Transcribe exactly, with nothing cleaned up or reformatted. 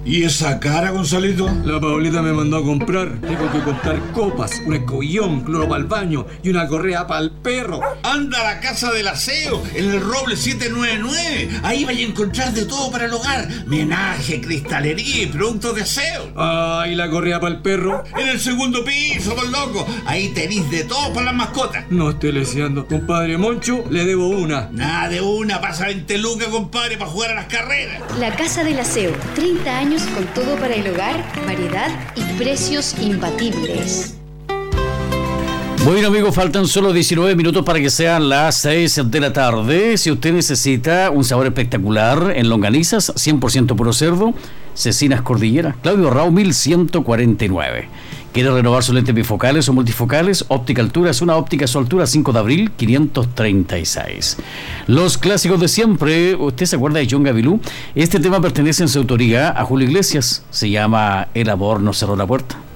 ¿Y esa cara, Gonzalito? La Paulita me mandó a comprar. Tengo que comprar copas, un escobillón, cloro para el baño y una correa para el perro. Anda a la Casa del Aseo, en el Roble siete nueve nueve. Ahí vais a encontrar de todo para el hogar. Menaje, cristalería y productos de aseo. Ah, ¿y la correa para el perro? En el segundo piso, por loco. Ahí tenéis de todo para las mascotas. No estoy leseando. Compadre Moncho, le debo una. Nada de una, pasa veinte lucas, compadre, para jugar a las carreras. La Casa del Aseo, treinta años con todo para el hogar, variedad y precios imbatibles. Bueno, amigos, faltan solo diecinueve minutos para que sean las seis de la tarde. Si usted necesita un sabor espectacular en longanizas, cien por ciento puro cerdo, Cecinas Cordillera, Claudio Rao mil ciento cuarenta y nueve. ¿Quiere renovar sus lentes bifocales o multifocales? Óptica Altura es una óptica a su altura, cinco de abril, quinientos treinta y seis. Los clásicos de siempre. ¿Usted se acuerda de John Gavilú? Este tema pertenece en su autoría a Julio Iglesias. Se llama El amor nos cerró la puerta.